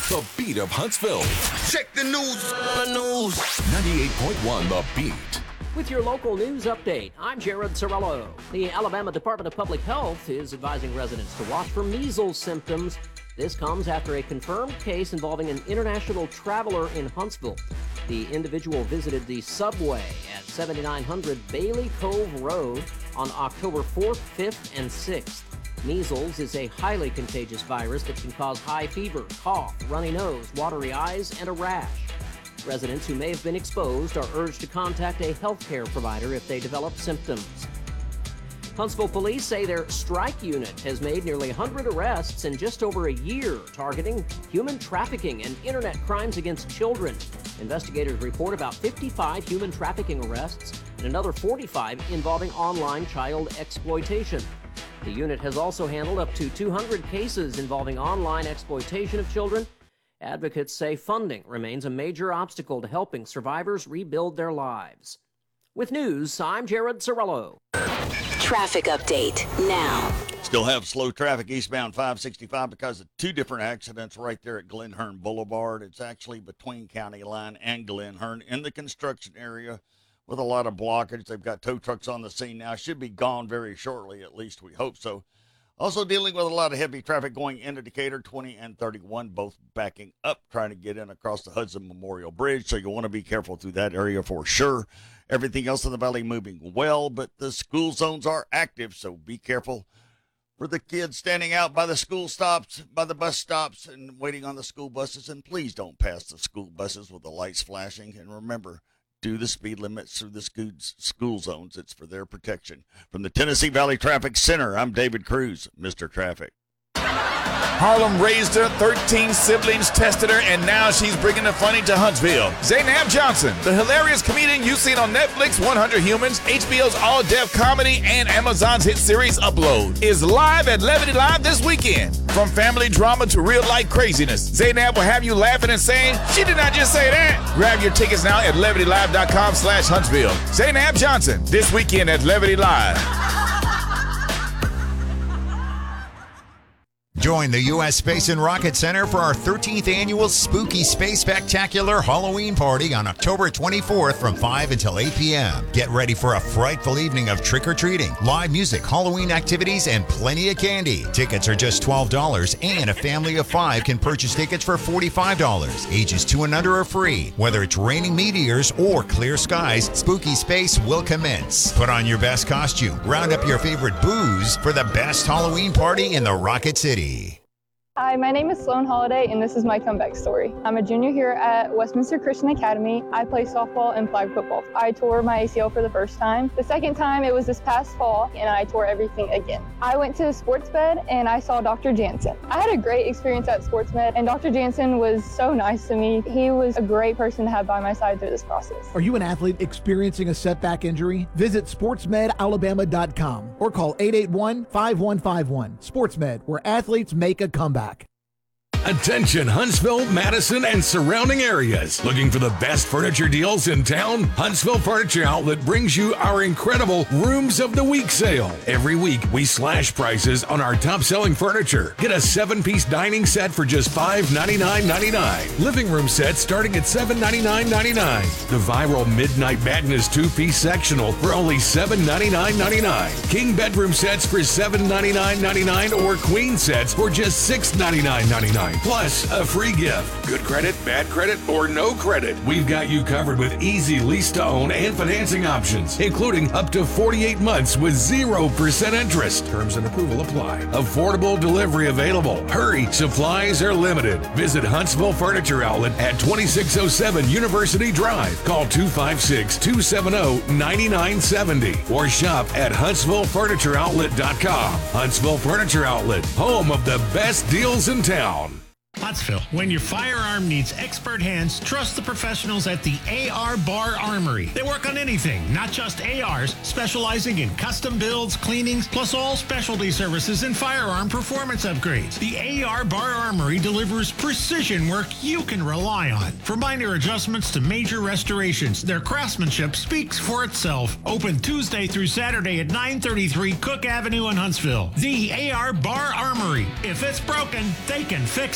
The Beat of Huntsville. Check the news. 98.1 The Beat. With your local news update, I'm Jared Sorello. The Alabama Department of Public Health is advising residents to watch for measles symptoms. This comes after a confirmed case involving an international traveler in Huntsville. The individual visited the subway at 7900 Bailey Cove Road on October 4th, 5th, and 6th. Measles is a highly contagious virus that can cause high fever, cough, runny nose, watery eyes, and a rash. Residents who may have been exposed are urged to contact a healthcare provider if they develop symptoms. Huntsville police say their strike unit has made nearly 100 arrests in just over a year, targeting human trafficking and internet crimes against children. Investigators report about 55 human trafficking arrests and another 45 involving online child exploitation. The unit has also handled up to 200 cases involving online exploitation of children. Advocates say funding remains a major obstacle to helping survivors rebuild their lives. With news, I'm Jared Sorello. Traffic update now. Still have slow traffic eastbound 565 because of two different accidents right there at Glen Hern Boulevard. It's actually between County Line and Glen Hern in the construction area with a lot of blockage. They've got tow trucks on the scene now. Should be gone very shortly, at least we hope so. Also dealing with a lot of heavy traffic going into Decatur, 20 and 31, both backing up, trying to get in across the Hudson Memorial Bridge. So you want to be careful through that area for sure. Everything else in the valley moving well, but the school zones are active, so be careful for the kids standing out by the school stops, by the bus stops, and waiting on the school buses. And please don't pass the school buses with the lights flashing. And remember, do the speed limits through the school zones. It's for their protection. From the Tennessee Valley Traffic Center, I'm David Cruz, Mr. Traffic. Harlem raised her, 13 siblings tested her, and now she's bringing the funny to Huntsville. Zainab Johnson, the hilarious comedian you've seen on Netflix, 100 Humans, HBO's all-deaf comedy, and Amazon's hit series Upload, is live at Levity Live this weekend. From family drama to real-life craziness, Zainab will have you laughing and saying, "She did not just say that." Grab your tickets now at levitylive.com/Huntsville. Zainab Johnson, this weekend at Levity Live. Join the U.S. Space and Rocket Center for our 13th annual Spooky Space Spectacular Halloween Party on October 24th from 5 until 8 p.m. Get ready for a frightful evening of trick-or-treating, live music, Halloween activities, and plenty of candy. Tickets are just $12, and a family of 5 can purchase tickets for $45. Ages 2 and under are free. Whether it's raining meteors or clear skies, Spooky Space will commence. Put on your best costume, round up your favorite booze for the best Halloween party in the Rocket City. Hi, my name is Sloan Holiday, and this is my comeback story. I'm a junior here at Westminster Christian Academy. I play softball and flag football. I tore my ACL for the first time. The second time, it was this past fall, and I tore everything again. I went to Sports Med, and I saw Dr. Jansen. I had a great experience at Sports Med, and Dr. Jansen was so nice to me. He was a great person to have by my side through this process. Are you an athlete experiencing a setback injury? Visit sportsmedalabama.com or call 881-5151. SportsMed, where athletes make a comeback. Attention Huntsville, Madison, and surrounding areas. Looking for the best furniture deals in town? Huntsville Furniture Outlet brings you our incredible Rooms of the Week sale. Every week, we slash prices on our top-selling furniture. Get a 7-piece dining set for just $599.99. Living room set starting at $799.99. The viral Midnight Madness 2-piece sectional for only $799.99. King bedroom sets for $799.99 or queen sets for just $699.99. Plus a free gift. Good credit, bad credit, or no credit. We've got you covered with easy lease to own and financing options, including up to 48 months with 0% interest. Terms and approval apply. Affordable delivery available. Hurry, supplies are limited. Visit Huntsville Furniture Outlet at 2607 University Drive. Call 256-270-9970 or shop at HuntsvilleFurnitureOutlet.com. Huntsville Furniture Outlet, home of the best deals in town. Pottsville. When your firearm needs expert hands, trust the professionals at the AR Bar Armory. They work on anything, not just ARs, specializing in custom builds, cleanings, plus all specialty services and firearm performance upgrades. The AR Bar Armory delivers precision work you can rely on. From minor adjustments to major restorations, their craftsmanship speaks for itself. Open Tuesday through Saturday at 933 Cook Avenue in Huntsville. The AR Bar Armory. If it's broken, they can fix